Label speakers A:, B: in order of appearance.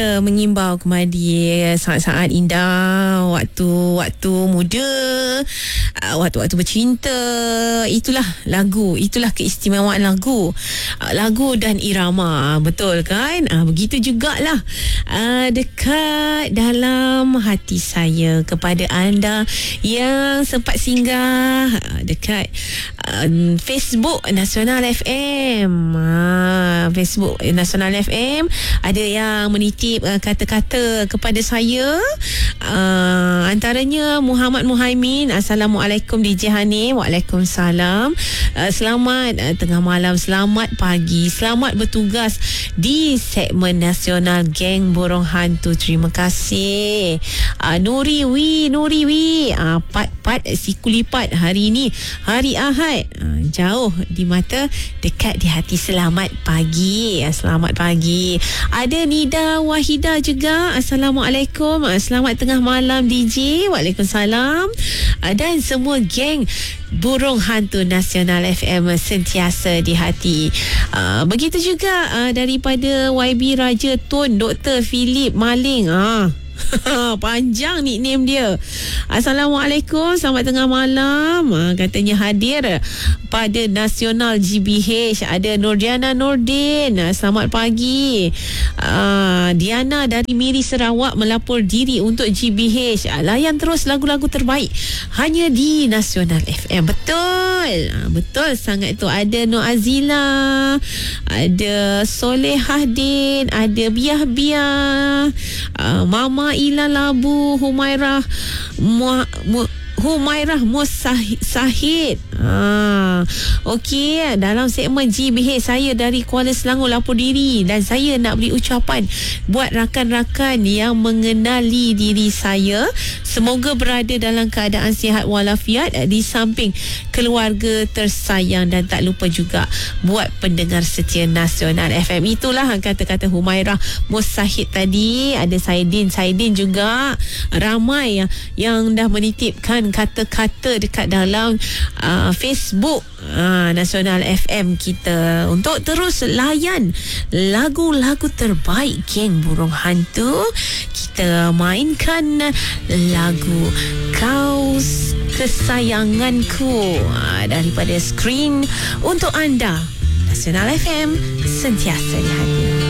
A: mengimbau kembali saat-saat indah, waktu muda, waktu bercinta. Itulah lagu, itulah keistimewaan lagu dan irama, betul kan? Begitu jugalah dekat dalam hati saya kepada anda yang sempat singgah dekat Facebook Nasional FM. Facebook Nasional FM ada yang menitip kata-kata kepada saya, antaranya Muhammad Muhaimin. Assalamualaikum DJ Hanif. Waalaikumsalam. Selamat tengah malam, selamat pagi, selamat bertugas di segmen nasional Geng Burung Hantu. Terima kasih Nuri wi pat siku lipat. Hari ini hari Ahad, jauh di mata, dekat di hati. Selamat pagi. Selamat pagi. Ada Nida Wahida juga. Assalamualaikum. Selamat tengah malam DJ. Waalaikumsalam. Dan semua geng Burung Hantu Nasional FM sentiasa di hati. Begitu juga daripada YB Raja Tun Dr. Philip Maling. Panjang nickname dia. Assalamualaikum, selamat tengah malam. Katanya hadir pada Nasional GBH. Ada Nurdiana Nordin. Selamat pagi. Diana dari Miri Sarawak melapor diri untuk GBH. Layan terus lagu-lagu terbaik hanya di Nasional FM. Betul sangat tu. Ada Nur Azila, ada Solehahdin, ada Biah Mama Ila Labu, Humairah Sahid. Okey, dalam segmen GBH, saya dari Kuala Selangor lapor diri, dan saya nak beri ucapan buat rakan-rakan yang mengenali diri saya. Semoga berada dalam keadaan sihat walafiat di samping keluarga tersayang, dan tak lupa juga buat pendengar setia Nasional FM. Itulah kata-kata Humairah Musahid tadi. Ada Saidin juga. Ramai yang dah menitipkan kata-kata dekat dalam Facebook Nasional FM kita untuk terus layan lagu-lagu terbaik Geng Burung Hantu. Kita mainkan lagu Kau Kesayanganku daripada skrin untuk anda. Nasional FM sentiasa di hati.